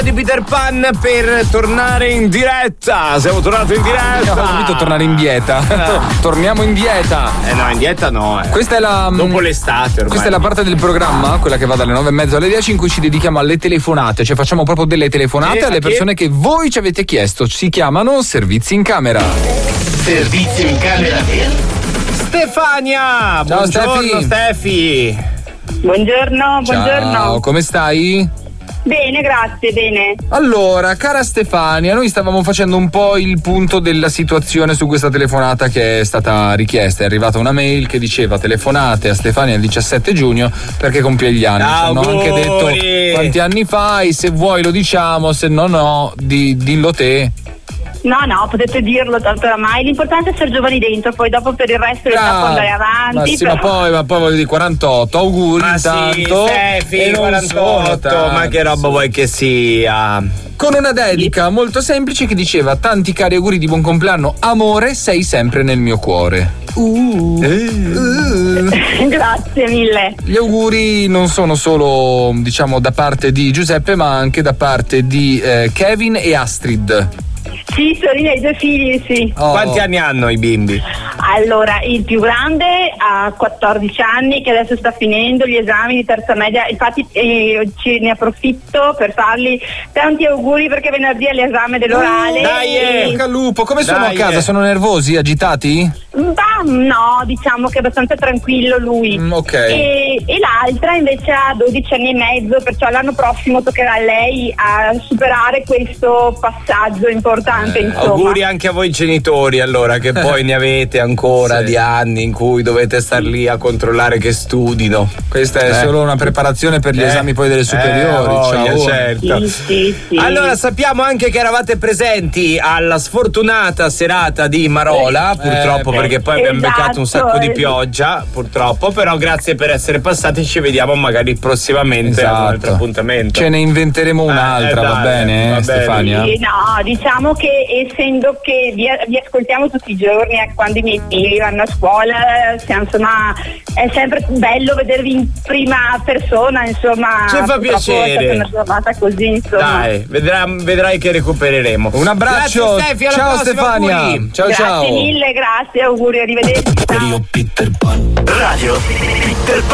Di Peter Pan per tornare in diretta. Siamo tornati in diretta. Ho capito tornare in dieta. Torniamo in dieta. No, in dieta no. Questa è la. Dopo l'estate ormai. Questa è la parte del programma, quella che va dalle 9:30 alle 10, in cui ci dedichiamo alle telefonate. Cioè facciamo proprio delle telefonate alle persone che voi ci avete chiesto. Si chiamano servizi in camera. Servizio in camera per Stefania. Ciao, buongiorno Stefi. Buongiorno. Ciao, come stai? Bene, grazie, bene. Allora, cara Stefania, noi stavamo facendo un po' il punto della situazione su questa telefonata che è stata richiesta. È arrivata una mail che diceva: telefonate a Stefania il 17 giugno perché compie gli anni. Ci hanno anche detto quanti anni fai, se vuoi lo diciamo, se no, dillo te. No, potete dirlo, tanto oramai. L'importante è essere giovani dentro, poi dopo per il resto può andare avanti. Ma poi voglio dire 48, auguri intanto. Sì, Stefi, 48, ma che roba vuoi che sia? Con una dedica molto semplice che diceva: tanti cari auguri di buon compleanno, amore, sei sempre nel mio cuore. Grazie mille. Gli auguri non sono solo, diciamo, da parte di Giuseppe, ma anche da parte di Kevin e Astrid. Sì, sono i miei due figli, sì. Oh. Quanti anni hanno i bimbi? Allora, il più grande ha 14 anni, che adesso sta finendo gli esami di terza media. Infatti ne approfitto per fargli tanti auguri perché venerdì è l'esame dell'orale. Dai, bocca al lupo. Come sono a casa? Sono nervosi, agitati? No, diciamo che è abbastanza tranquillo lui. Ok. E l'altra invece ha 12 anni e mezzo, perciò l'anno prossimo toccherà a lei a superare questo passaggio importante, insomma. Auguri anche a voi genitori, allora, che poi ne avete ancora di anni in cui dovete star lì a controllare che studino. Questa è solo una preparazione per gli esami poi delle superiori. Ciao. Certo. Sì. Allora, sappiamo anche che eravate presenti alla sfortunata serata di Marola, purtroppo, perché poi abbiamo beccato un sacco di pioggia, purtroppo, però grazie per essere passati, ci vediamo magari prossimamente a un altro appuntamento. Ce ne inventeremo un'altra, va bene, Stefania? Sì, no, diciamo che essendo che vi ascoltiamo tutti i giorni, quando i miei figli vanno a scuola, insomma, è sempre bello vedervi in prima persona, insomma. Ci fa piacere. È una giornata così, insomma. Dai, vedrai che recuperereremo. Un abbraccio. Grazie, Stefi, alla ciao prossima, Stefania. auguri. Ciao. Grazie mille, grazie, auguri, arrivederci. Radio Peter Pan.